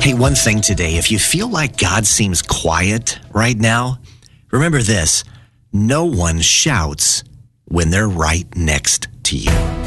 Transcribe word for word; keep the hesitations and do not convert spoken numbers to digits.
Hey, one thing today, if you feel like God seems quiet right now, remember this: no one shouts when they're right next to you.